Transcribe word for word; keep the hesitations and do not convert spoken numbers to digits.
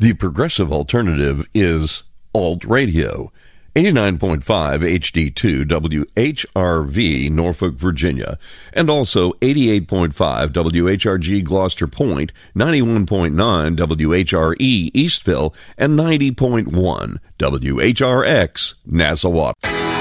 The progressive alternative is Alt Radio. eighty-nine point five H D two W H R V, Norfolk, Virginia, and also eighty-eight point five W H R G, Gloucester Point, ninety-one point nine W H R E, Eastville, and ninety point one W H R X, Nassau.